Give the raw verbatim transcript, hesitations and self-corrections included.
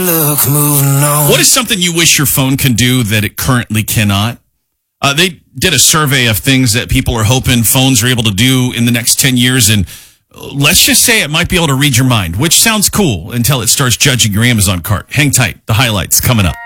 look, moving on. What is something you wish your phone can do that it currently cannot? Uh, they did a survey of things that people are hoping phones are able to do in the next ten years, and let's just say it might be able to read your mind, which sounds cool until it starts judging your Amazon cart. Hang tight. The highlights coming up.